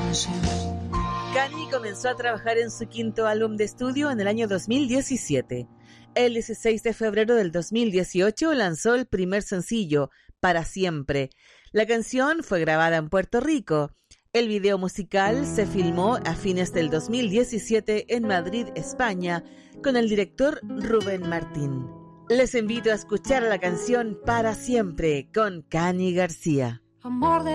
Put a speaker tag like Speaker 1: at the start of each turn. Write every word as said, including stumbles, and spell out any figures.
Speaker 1: Kanye comenzó a trabajar en su quinto álbum de estudio en el año dos mil diecisiete. El dieciséis de febrero del dos mil dieciocho lanzó el primer sencillo, Para Siempre. La canción fue grabada en Puerto Rico. El video musical se filmó a fines del dos mil diecisiete en Madrid, España, con el director Rubén Martín. Les invito a escuchar la canción Para Siempre con Kanye García.
Speaker 2: Amor de